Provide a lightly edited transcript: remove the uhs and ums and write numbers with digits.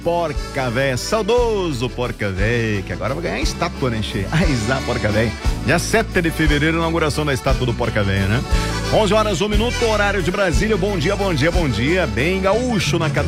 Porca Véia, saudoso Porca Véia, que agora vai ganhar estátua, né, Che? Aizá Porca Véia. Dia 7 de fevereiro, inauguração da estátua do Porca Véia, né? 11 horas, 1 minuto, horário de Brasília. Bom dia, bom dia, bom dia. Bem gaúcho na capital.